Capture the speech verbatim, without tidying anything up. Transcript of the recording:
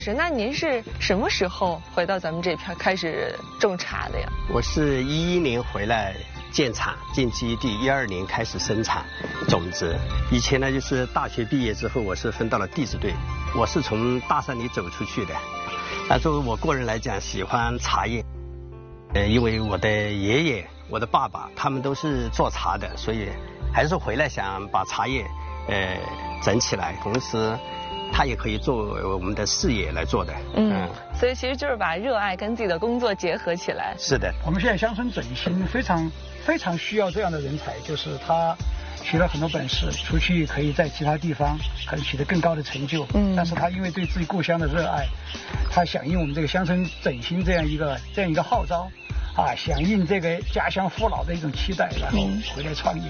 是，那您是什么时候回到咱们这片开始种茶的呀？ 我是一一年回来建厂建基地，一二年开始生产种子。以前呢，就是大学毕业之后，我是分到了地质队，我是从大山里走出去的。那作为我个人来讲，喜欢茶叶，呃，因为我的爷爷、我的爸爸他们都是做茶的，所以还是回来想把茶叶呃整起来，同时它也可以作为我们的事业来做的。 嗯，嗯所以其实就是把热爱跟自己的工作结合起来。 是的， 我们现在乡村整新非常非常需要这样的人才，就是他学了很多本事，出去可以在其他地方可能取得更高的成就。嗯，但是他因为对自己故乡的热爱，他响应我们这个乡村整新这样一个这样一个号召，啊，响应这个家乡父老的一种期待，然后回来创业。